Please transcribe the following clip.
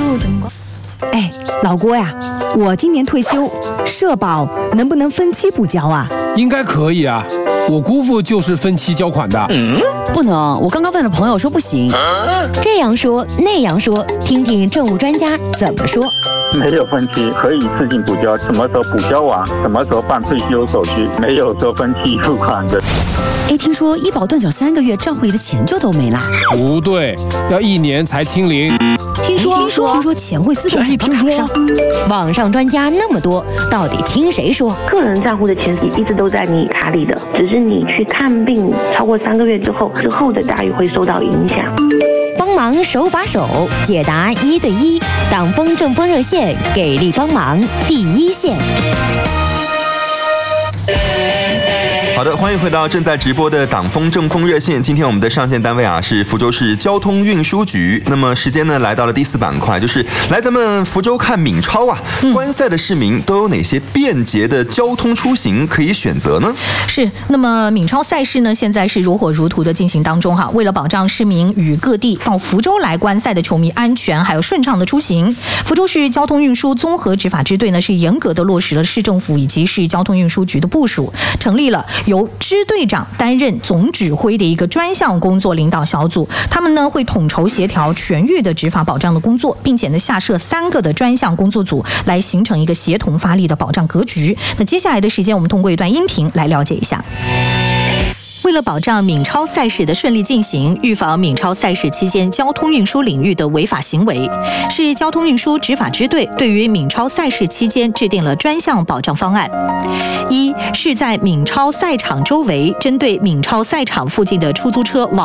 哎，老郭呀，我今年退休，社保能不能分期补交啊？ 应该可以啊，我姑父就是分期交款的。 不能，我刚刚问了朋友说不行。 这样说那样说，听听政务专家怎么说。 没有分期，可以自行补交，什么时候补交完，什么时候办退休手续，没有说分期付款的。 哎，听说医保断缴3个月，账户里的钱就都没啦？ 不对，要1年才清零。 听说钱会自动转到卡上。 网上专家那么多，到底听谁说？ 个人账户的钱一直都在你卡里的，只是你去看病超过3个月之后的待遇会受到影响。 帮忙手把手解答1对1，党风政风热线给力帮忙第一线。 好的，欢迎回到正在直播的党风政风热线。今天我们的上线单位是福州市交通运输局。那么时间呢来到了第4板块，就是来咱们福州看闽超观赛的市民都有哪些便捷的交通出行可以选择呢？ 是，那么闽超赛事呢现在是如火如荼的进行当中哈。为了保障市民与各地到福州来观赛的球迷安全还有顺畅的出行，福州市交通运输综合执法支队呢是严格的落实了市政府以及市交通运输局的部署，成立了由支队长担任总指挥的一个专项工作领导小组，他们呢会统筹协调全域的执法保障的工作，并且呢下设3个的专项工作组，来形成一个协同发力的保障格局。那接下来的时间，我们通过一段音频来了解一下。为了保障闽超赛事的顺利进行，预防闽超赛事期间交通运输领域的违法行为，市交通运输执法支队对于闽超赛事期间制定了专项保障方案。1是在闽超赛场周围，针对闽超赛场附近的出租车网